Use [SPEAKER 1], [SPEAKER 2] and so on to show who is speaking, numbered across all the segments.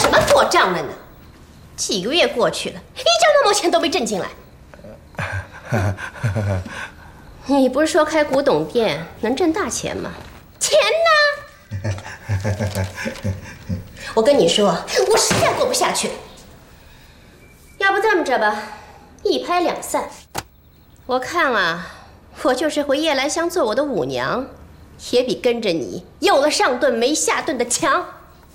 [SPEAKER 1] 什么做账了呢？几个月过去了，一张那毛钱都没挣进来。你不是说开古董店能挣大钱吗？钱呢？我跟你说，我实在过不下去。要不这么着吧，一拍两散。我看啊，我就是回夜来香做我的舞娘，也比跟着你有了上顿没下顿的强。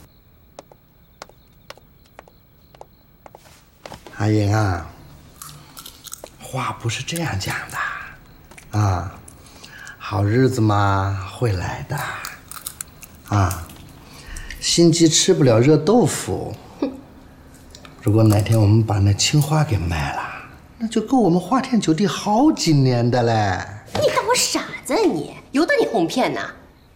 [SPEAKER 2] 阿英啊，话不是这样讲的啊，好日子嘛会来的啊，心急吃不了热豆腐。如果哪天我们把那青花给卖了，那就够我们花天酒地好几年的嘞。
[SPEAKER 1] 你当我傻子啊你？由得你哄骗呐？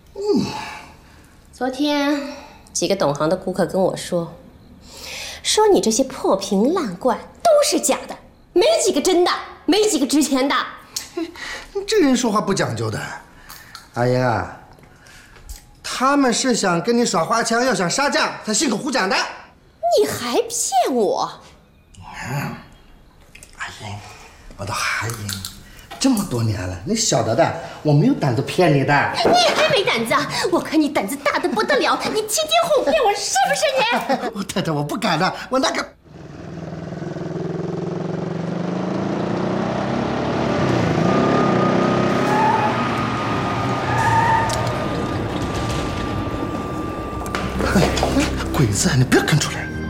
[SPEAKER 1] 昨天几个懂行的顾客跟我说你这些破瓶烂罐都是假的，没几个真的，没几个值钱的。
[SPEAKER 2] 你这人说话不讲究的。阿英啊，他们是想跟你耍花枪，要想杀价，才信口胡讲的。
[SPEAKER 1] 你还骗我？
[SPEAKER 2] 阿英，我的阿英，这么多年了，你晓得的，我没有胆子骗你的。
[SPEAKER 1] 你还没胆子啊？我看你胆子大得不得了，你天天哄骗我，是不是你？
[SPEAKER 2] 我太太，我不敢的，我那个。鬼子，你不要跟出来。